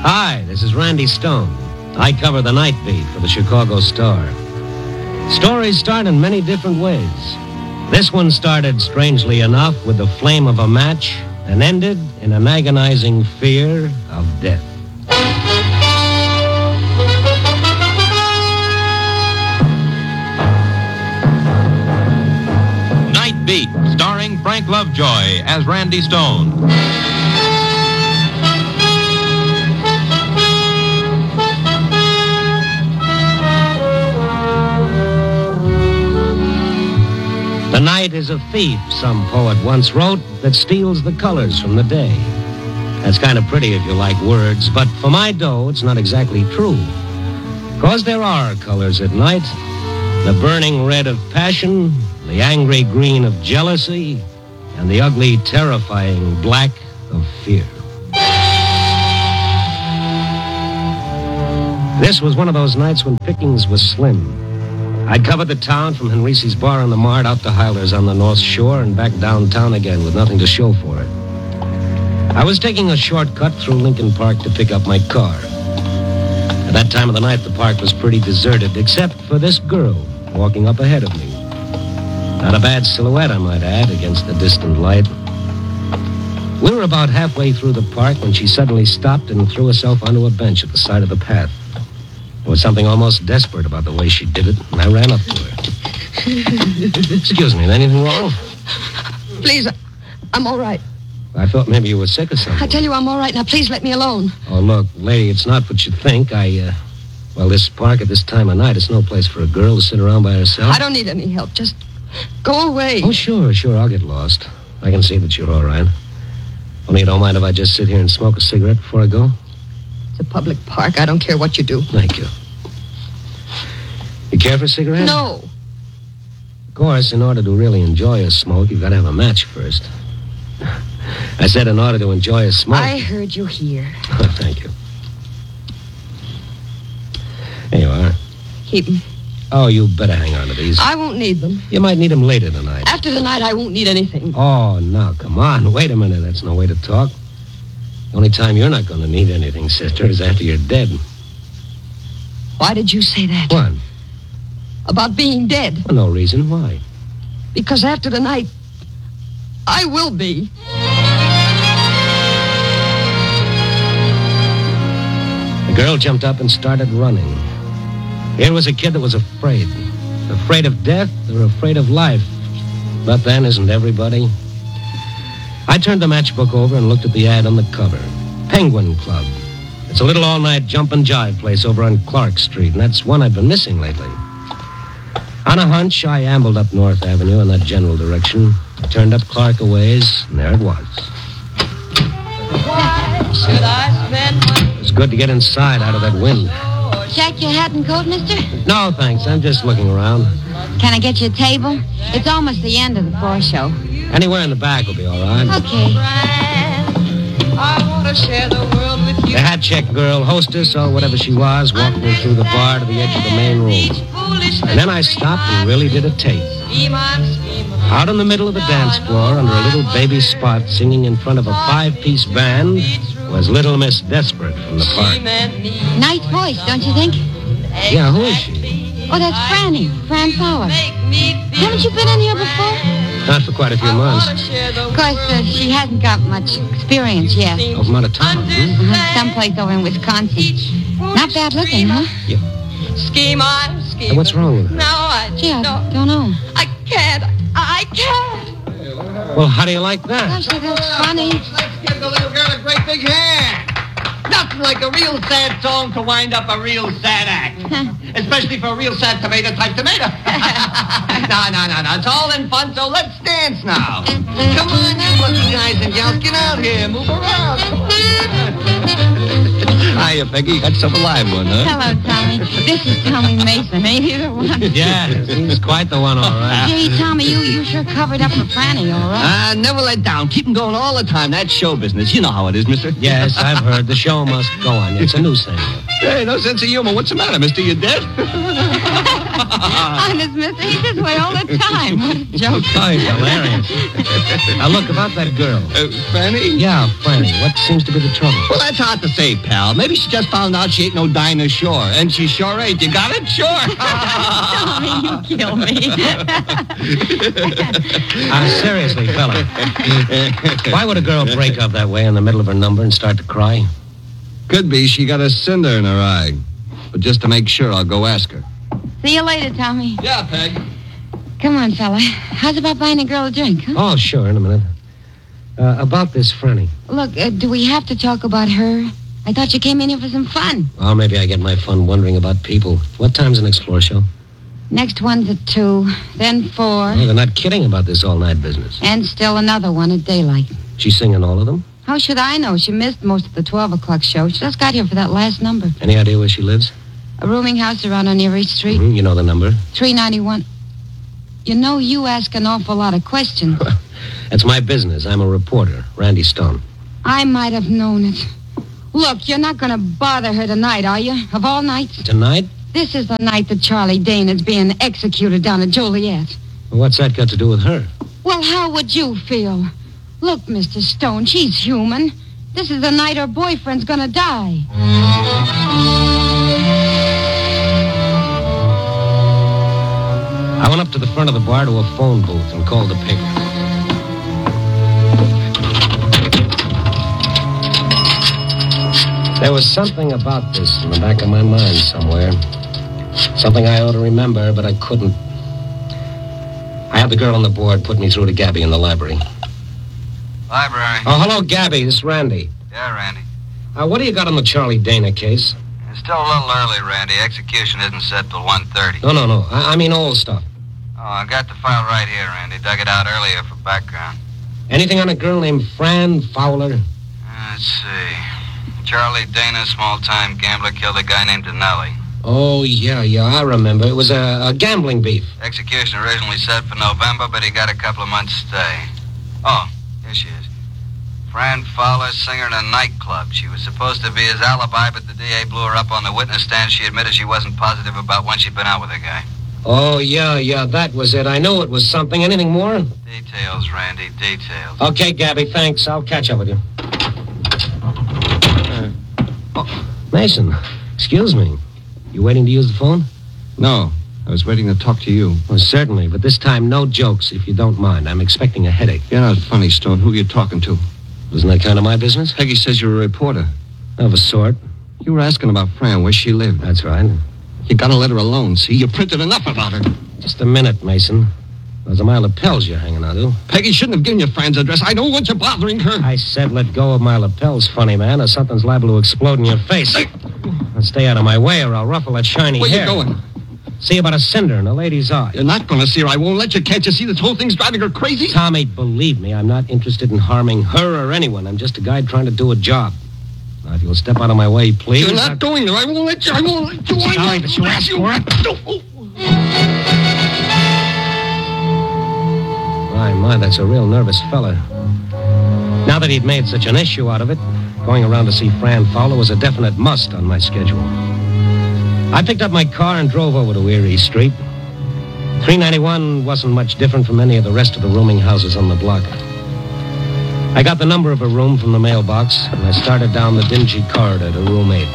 Hi, this is Randy Stone. I cover the night beat for the Chicago Star. Stories start in many different ways. This one started, strangely enough, with the flame of a match and ended in an agonizing fear of death. Night Beat, starring Frank Lovejoy as Randy Stone. The night is a thief, some poet once wrote, that steals the colors from the day. That's kind of pretty if you like words, but for my dough, it's not exactly true. 'Cause there are colors at night. The burning red of passion, the angry green of jealousy, and the ugly, terrifying black of fear. This was one of those nights when pickings was slim. I'd covered the town from Henrice's bar on the Mart out to Hyler's on the North Shore and back downtown again with nothing to show for it. I was taking a shortcut through Lincoln Park to pick up my car. At that time of the night, the park was pretty deserted, except for this girl walking up ahead of me. Not a bad silhouette, I might add, against the distant light. We were about halfway through the park when she suddenly stopped and threw herself onto a bench at the side of the path. There was something almost desperate about the way she did it, and I ran up to her. Excuse me, anything wrong? Please, I'm all right. I thought maybe you were sick or something. I tell you I'm all right. Now, please let me alone. Oh, look, lady, it's not what you think. Well, this park at this time of night is no place for a girl to sit around by herself. I don't need any help. Just go away. Oh, sure, I'll get lost. I can see that you're all right. Only you don't mind if I just sit here and smoke a cigarette before I go? It's a public park. I don't care what you do. Thank you. You care for a cigarette? No. Of course, in order to really enjoy a smoke, you've got to have a match first. I said in order to enjoy a smoke. I heard you here. Oh, thank you. Here you are. Keep them. Oh, you better hang on to these. I won't need them. You might need them later tonight. After tonight, I won't need anything. Oh, now, come on. Wait a minute. That's no way to talk. The only time you're not going to need anything, sister, is after you're dead. Why did you say that? What? About being dead. For no reason. Why? Because after tonight, I will be. The girl jumped up and started running. Here was a kid that was afraid. Afraid of death or afraid of life. But then, isn't everybody? I turned the matchbook over and looked at the ad on the cover. Penguin Club. It's a little all-night jump and jive place over on Clark Street, and that's one I've been missing lately. On a hunch, I ambled up North Avenue in that general direction, turned up Clark a ways, and there it was. Why should I spend my... It was good to get inside out of that wind. Check your hat and coat, mister? No, thanks. I'm just looking around. Can I get you a table? It's almost the end of the floor show. Anywhere in the back will be all right. Okay. I want to share the world with you. The hat check girl, hostess, or whatever she was, walked me through the bar to the edge of the main room. And then I stopped and really did a tape. Out in the middle of the dance floor, under a little baby spot, singing in front of a 5-piece band, was Little Miss Desperate from the park. Nice voice, don't you think? Yeah, who is she? Oh, that's Franny, Fran Fowler. Haven't you been in here before? Not for quite a few months. Of course, she hasn't got much experience yet. Oh, from out of town, Someplace over in Wisconsin. Not bad looking, huh? Yeah. Scheme on, scheme. Hey, what's wrong with her? No, I Gee, I don't know. I can't. I can't. Well, how do you like that? Gosh, that's funny. Let's give the little girl a great big hand. Nothing like a real sad song to wind up a real sad act. Especially for a real sad tomato-type tomato. No. It's all in fun, so let's dance now. Come on, you lucky guys and gals. Get out here. Move around. Hiya, Peggy. Got yourself a live one, huh? Hello, Tommy. This is Tommy Mason. Ain't he the one? Yeah, he's quite the one, all right. Gee, Tommy, you sure covered up for Franny, all right? Never let down. Keep 'em going all the time. That's show business. You know how it is, mister. Yes, I've heard. The show must go on. It's a new thing. Hey, no sense of humor. What's the matter, mister? You dead? Honest, mister, he's this way all the time. What a joke. Oh, he's hilarious. Now, look, about that girl. Franny? Yeah, Franny. What seems to be the trouble? Well, that's hard to say, pal. Maybe she just found out she ain't no Dinah Shore. And she sure ain't. You got it? Sure. Tommy, you kill me. Seriously, fella. Why would a girl break up that way in the middle of her number and start to cry? Could be she got a cinder in her eye. But just to make sure, I'll go ask her. See you later, Tommy. Yeah, Peg. Come on, fella. How's about buying a girl a drink, huh? Oh, sure, in a minute. About this Franny. Look, do we have to talk about her? I thought you came in here for some fun. Oh, maybe I get my fun wondering about people. What time's an Explore show? Next one's at 2, then 4. Oh, they're not kidding about this all-night business. And still another one at daylight. She's singing all of them? How should I know? She missed most of the 12 o'clock show. She just got here for that last number. Any idea where she lives? A rooming house around on Erie Street. Mm-hmm. You know the number? 391. You know, you ask an awful lot of questions. That's my business. I'm a reporter, Randy Stone. I might have known it. Look, you're not going to bother her tonight, are you? Of all nights? Tonight? This is the night that Charlie Dane is being executed down at Joliet. Well, what's that got to do with her? Well, how would you feel? Look, Mr. Stone, she's human. This is the night her boyfriend's going to die. I went up to the front of the bar to a phone booth and called the picker. There was something about this in the back of my mind somewhere. Something I ought to remember, but I couldn't. I had the girl on the board put me through to Gabby in the library. Library. Oh, hello, Gabby. This is Randy. Yeah, Randy. What do you got on the Charlie Dana case? It's still a little early, Randy. Execution isn't set till 1:30. No. I mean old stuff. Oh, I got the file right here, Randy. Dug it out earlier for background. Anything on a girl named Fran Fowler? Let's see. Charlie Dana, small-time gambler, killed a guy named Denelli. Oh, yeah, I remember. It was a gambling beef. Execution originally set for November, but he got a couple of months' stay. Oh, here she is. Fran Fowler, singer in a nightclub. She was supposed to be his alibi, but the DA blew her up on the witness stand. She admitted she wasn't positive about when she'd been out with a guy. Oh, yeah, that was it. I knew it was something. Anything more? Details, Randy, details. Okay, Gabby, thanks. I'll catch up with you. Mason, excuse me. You waiting to use the phone? No, I was waiting to talk to you. Well, certainly, but this time no jokes, if you don't mind. I'm expecting a headache. You're not funny, Stone. Who are you talking to? Isn't that kind of my business? Peggy says you're a reporter. Of a sort. You were asking about Fran, where she lived. That's right. You gotta let her alone, see? You printed enough about her. Just a minute, Mason. Those are my lapels you're hanging on to. Peggy shouldn't have given you Fran's address. I don't want you bothering her. I said let go of my lapels, funny man, or something's liable to explode in your face. Now stay out of my way or I'll ruffle that shiny hair. Where you going? See about a cinder in a lady's eye. You're not gonna see her. I won't let you. Can't you see this whole thing's driving her crazy? Tommy, believe me, I'm not interested in harming her or anyone. I'm just a guy trying to do a job. Now, if you'll step out of my way, please. You're not going there. I won't let you. Sorry, but you asked for it. My, that's a real nervous fella. Now that he'd made such an issue out of it, going around to see Fran Fowler was a definite must on my schedule. I picked up my car and drove over to Erie Street. 391 wasn't much different from any of the rest of the rooming houses on the block. I got the number of a room from the mailbox, and I started down the dingy corridor to room 8.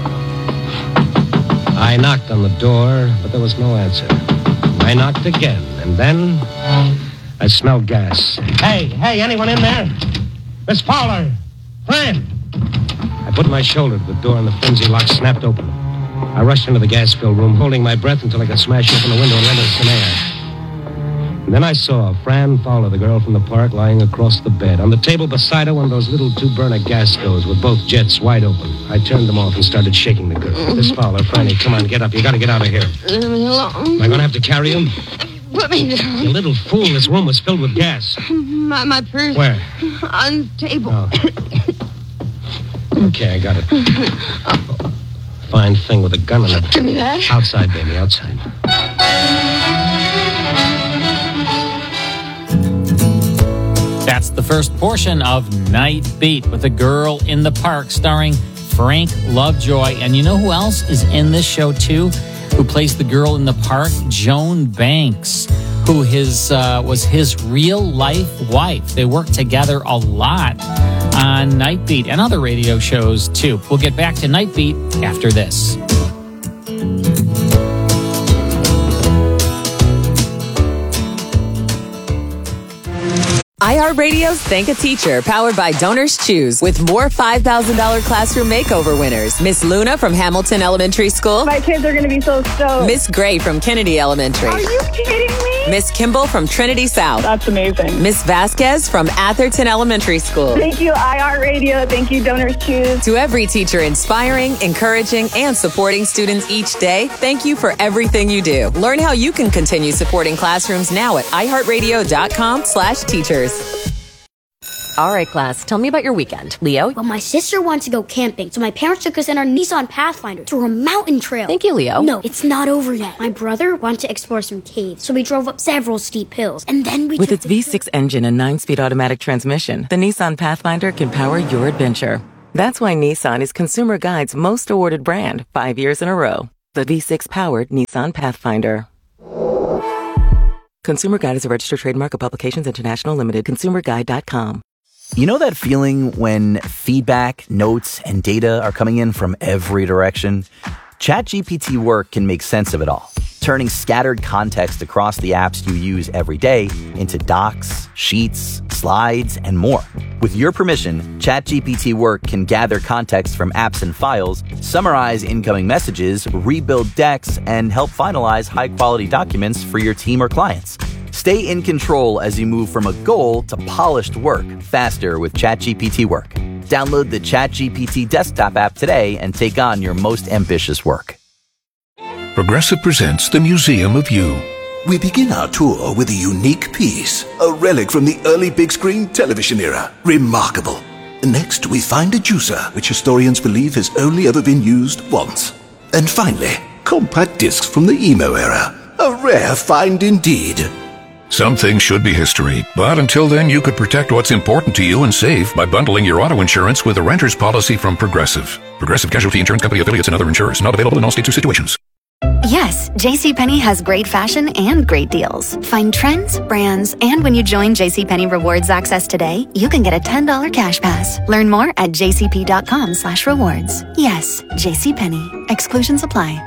I knocked on the door, but there was no answer. I knocked again, and then I smelled gas. Hey, anyone in there? Miss Fowler! Fran! I put my shoulder to the door, and the flimsy lock snapped open. I rushed into the gas-filled room, holding my breath until I could smash open the window and let in some air. And then I saw Fran Fowler, the girl from the park, lying across the bed. On the table beside her, one of those little 2-burner gas stoves with both jets wide open. I turned them off and started shaking the girl. Miss Fowler, Franny, come on, get up. You gotta get out of here. Leave me alone. Am I gonna have to carry you? Put me down. You little fool, this room was filled with gas. My purse. Where? On the table. Oh. Okay, I got it. Fine thing with a gun in it. Give me that. Outside, baby, outside. That's the first portion of Night Beat with a Girl in the Park starring Frank Lovejoy. And you know who else is in this show, too? who plays the girl in the park, Joan Banks, who was his real-life wife. They worked together a lot on Night Beat and other radio shows, too. We'll get back to Night Beat after this. iHeartRadio's Thank a Teacher, powered by Donors Choose, with more $5,000 classroom makeover winners. Miss Luna from Hamilton Elementary School. My kids are going to be so stoked. Miss Gray from Kennedy Elementary. Are you kidding me? Miss Kimball from Trinity South. That's amazing. Miss Vasquez from Atherton Elementary School. Thank you, iHeartRadio. Thank you, Donors Choose. To every teacher inspiring, encouraging, and supporting students each day, thank you for everything you do. Learn how you can continue supporting classrooms now at iHeartRadio.com/teachers. All right, class, tell me about your weekend. Leo? Well, my sister wanted to go camping, so my parents took us in our Nissan Pathfinder through a mountain trail. Thank you, Leo. No, it's not over yet. My brother wanted to explore some caves, so we drove up several steep hills, and then we With its V6 engine and 9-speed automatic transmission, the Nissan Pathfinder can power your adventure. That's why Nissan is Consumer Guide's most awarded brand 5 years in a row. The V6-powered Nissan Pathfinder. Consumer Guide is a registered trademark of Publications International Limited. ConsumerGuide.com. You know that feeling when feedback, notes, and data are coming in from every direction? ChatGPT Work can make sense of it all, turning scattered context across the apps you use every day into docs, sheets, slides, and more. With your permission, ChatGPT Work can gather context from apps and files, summarize incoming messages, rebuild decks, and help finalize high-quality documents for your team or clients. Stay in control as you move from a goal to polished work faster with ChatGPT Work. Download the ChatGPT desktop app today and take on your most ambitious work. Progressive presents the Museum of You. We begin our tour with a unique piece, a relic from the early big screen television era. Remarkable. Next, we find a juicer, which historians believe has only ever been used once. And finally, compact discs from the emo era. A rare find indeed. Some things should be history, but until then you could protect what's important to you and save by bundling your auto insurance with a renter's policy from Progressive. Progressive Casualty Insurance Company affiliates and other insurers. Not available in all states or situations. Yes, JCPenney has great fashion and great deals. Find trends, brands, and when you join JCPenney Rewards Access today, you can get a $10 cash pass. Learn more at jcp.com/rewards. Yes, JCPenney. Exclusions apply.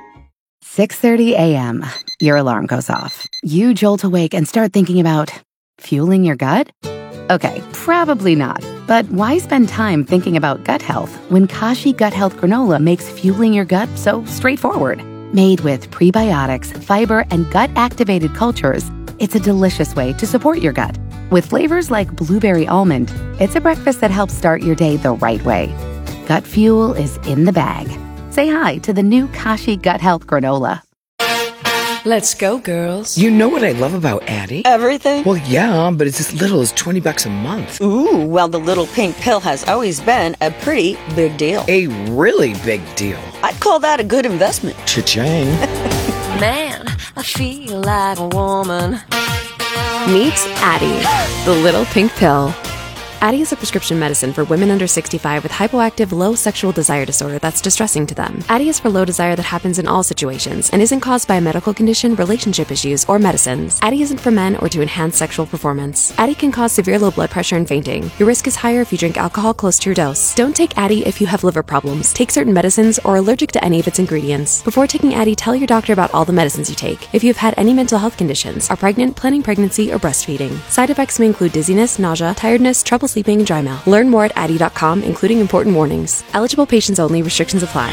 6:30 a.m. Your alarm goes off. You jolt awake and start thinking about fueling your gut? Okay, probably not. But why spend time thinking about gut health when Kashi Gut Health Granola makes fueling your gut so straightforward? Made with prebiotics, fiber, and gut-activated cultures, it's a delicious way to support your gut. With flavors like blueberry almond, it's a breakfast that helps start your day the right way. Gut fuel is in the bag. Say hi to the new Kashi Gut Health Granola. Let's go, girls. You know what I love about Addie? Everything? Well, yeah, but it's as little as $20 a month. Ooh, well, the little pink pill has always been a pretty big deal. A really big deal. I'd call that a good investment. Cha-ching. Man, I feel like a woman. Meet Addie, the little pink pill. Addie is a prescription medicine for women under 65 with hypoactive low sexual desire disorder that's distressing to them. Addie is for low desire that happens in all situations and isn't caused by a medical condition, relationship issues, or medicines. Addie isn't for men or to enhance sexual performance. Addie can cause severe low blood pressure and fainting. Your risk is higher if you drink alcohol close to your dose. Don't take Addie if you have liver problems, take certain medicines, or are allergic to any of its ingredients. Before taking Addie, tell your doctor about all the medicines you take. If you've had any mental health conditions, are pregnant, planning pregnancy, or breastfeeding. Side effects may include dizziness, nausea, tiredness, trouble sleeping, and dry mouth. Learn more at Addie.com, including important warnings. Eligible patients only. Restrictions apply.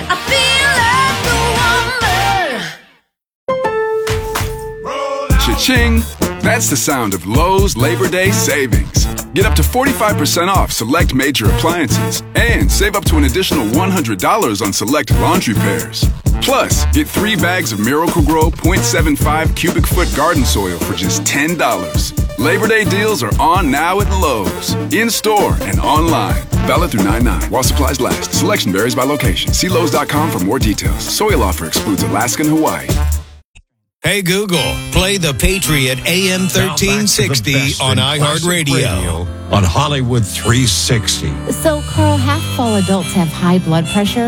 Cha-ching! That's the sound of Lowe's Labor Day savings. Get up to 45% off select major appliances and save up to an additional $100 on select laundry pairs. Plus, get 3 bags of Miracle-Gro 0.75 cubic foot garden soil for just $10. Labor Day deals are on now at Lowe's, in-store and online. Valid through 9/9 while supplies last. Selection varies by location. See Lowe's.com for more details. Soil offer excludes Alaska and Hawaii. Hey Google, play The Patriot AM 1360 on iHeartRadio. On Hollywood 360. So, Carl, half all adults have high blood pressure.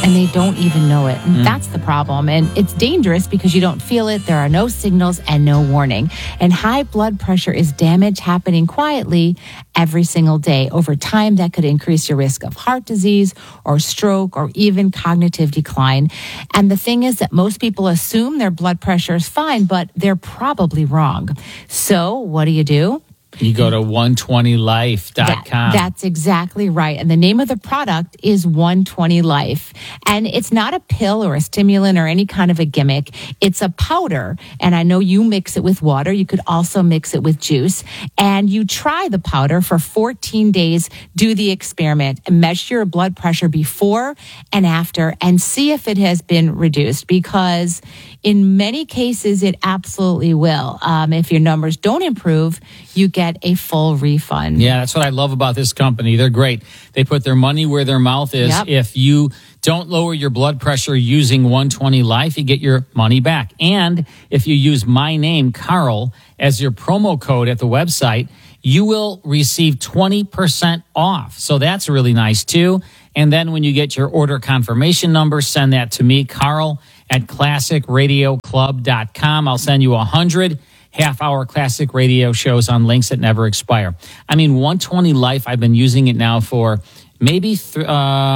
and they don't even know it. And that's the problem. And it's dangerous because you don't feel it. There are no signals and no warning. And high blood pressure is damage happening quietly every single day. Over time, that could increase your risk of heart disease or stroke or even cognitive decline. And the thing is that most people assume their blood pressure is fine, but they're probably wrong. So what do? You go to 120life.com. That's exactly right. And the name of the product is 120 Life. And it's not a pill or a stimulant or any kind of a gimmick. It's a powder. And I know you mix it with water. You could also mix it with juice. And you try the powder for 14 days. Do the experiment and measure your blood pressure before and after and see if it has been reduced, because in many cases, it absolutely will. If your numbers don't improve, you get a full refund. Yeah, that's what I love about this company. They're great. They put their money where their mouth is. Yep. If you don't lower your blood pressure using 120 Life, you get your money back. And if you use my name, Carl, as your promo code at the website, you will receive 20% off. So that's really nice, too. And then when you get your order confirmation number, send that to me, Carl, at classicradioclub.com. I'll send you 100 half-hour classic radio shows on links that never expire. I mean, 120 Life, I've been using it now for maybe 3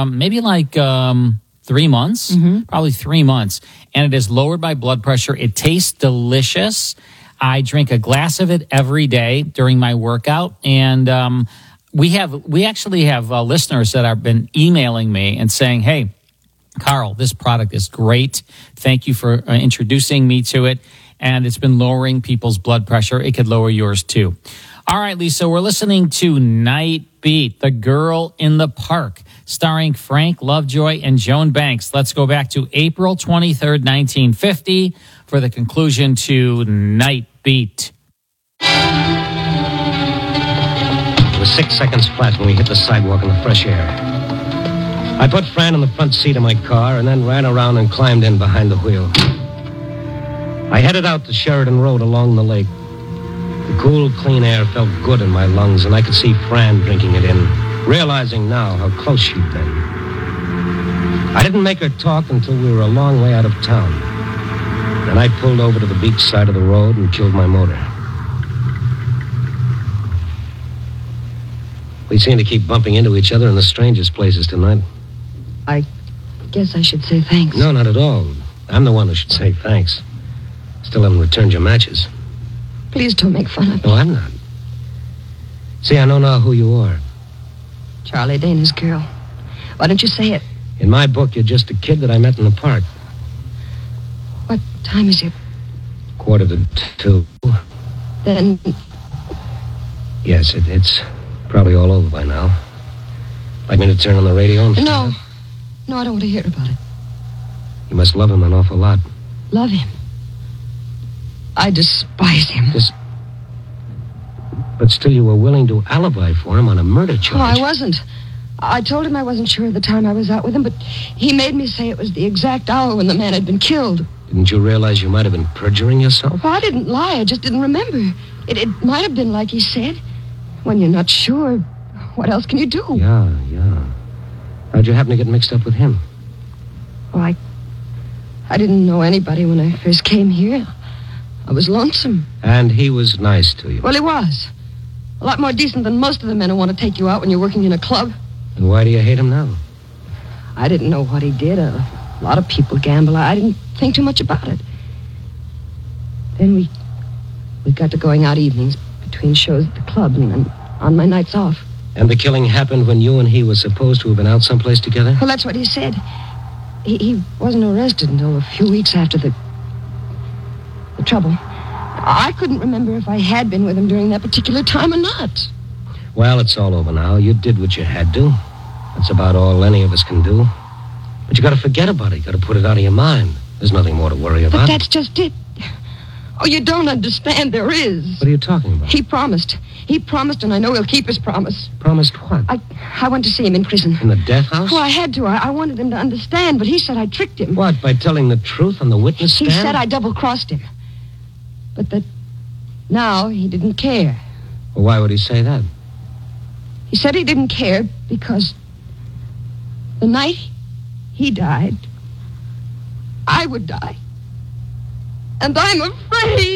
months, probably 3 months. And it has lowered my blood pressure. It tastes delicious. I drink a glass of it every day during my workout. And we actually have listeners that have been emailing me and saying, hey, Carl, this product is great. Thank you for introducing me to it. And it's been lowering people's blood pressure. It could lower yours too. All right, Lisa, we're listening to Night Beat, The Girl in the Park, starring Frank Lovejoy and Joan Banks. Let's go back to April 23rd, 1950 for the conclusion to Night Beat. It was 6 seconds flat when we hit the sidewalk in the fresh air. I put Fran in the front seat of my car and then ran around and climbed in behind the wheel. I headed out to Sheridan Road along the lake. The cool, clean air felt good in my lungs, and I could see Fran drinking it in, realizing now how close she'd been. I didn't make her talk until we were a long way out of town. Then I pulled over to the beach side of the road and killed my motor. We seem to keep bumping into each other in the strangest places tonight. I guess I should say thanks. No, not at all. I'm the one who should say thanks. Still haven't returned your matches. Please don't make fun of me. No, I'm not. See, I know now who you are. Charlie Dana's girl. Why don't you say it? In my book, you're just a kid that I met in the park. What time is it? 1:45. Then... Yes, it's probably all over by now. Like me to turn on the radio and... No, I don't want to hear about it. You must love him an awful lot. Love him? I despise him. But still you were willing to alibi for him on a murder charge. Oh, I wasn't. I told him I wasn't sure at the time I was out with him, but he made me say it was the exact hour when the man had been killed. Didn't you realize you might have been perjuring yourself? Well, I didn't lie. I just didn't remember. It might have been like he said. When you're not sure, what else can you do? Yeah. How'd you happen to get mixed up with him? Oh, I didn't know anybody when I first came here. I was lonesome. And he was nice to you? Well, he was. A lot more decent than most of the men who want to take you out when you're working in a club. And why do you hate him now? I didn't know what he did. A lot of people gamble. I didn't think too much about it. Then we got to going out evenings between shows at the club and on my nights off. And the killing happened when you and he were supposed to have been out someplace together? Well, that's what he said. He wasn't arrested until a few weeks after the trouble. I couldn't remember if I had been with him during that particular time or not. Well, it's all over now. You did what you had to. That's about all any of us can do. But you got to forget about it. You got to put it out of your mind. There's nothing more to worry about. But that's just it. Oh, you don't understand. There is. What are you talking about? He promised. He promised, and I know he'll keep his promise. Promised what? I went to see him in prison. In the death house? Oh, I had to. I wanted him to understand, but he said I tricked him. What, by telling the truth on the witness stand? He said I double-crossed him. But that now he didn't care. Well, why would he say that? He said he didn't care because the night he died, I would die. And I'm afraid.